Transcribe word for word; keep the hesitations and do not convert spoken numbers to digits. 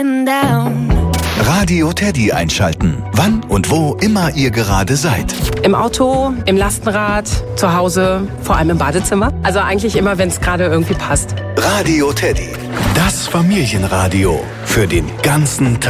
come down. Radio Teddy einschalten. Wann und wo immer ihr gerade seid. Im Auto, im Lastenrad, zu Hause, vor allem im Badezimmer. Also eigentlich immer, wenn es gerade irgendwie passt. Radio Teddy. Das Familienradio für den ganzen Tag.